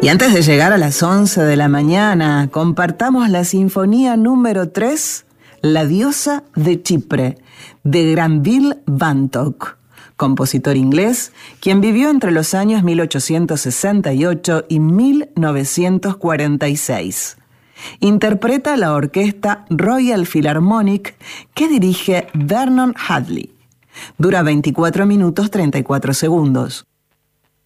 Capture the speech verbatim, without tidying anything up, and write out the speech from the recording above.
Y antes de llegar a las once de la mañana, compartamos la sinfonía número tres, La diosa de Chipre, de Granville Bantock, compositor inglés, quien vivió entre los años mil ochocientos sesenta y ocho y mil novecientos cuarenta y seis. Interpreta la orquesta Royal Philharmonic que dirige Vernon Hadley. Dura veinticuatro minutos treinta y cuatro segundos.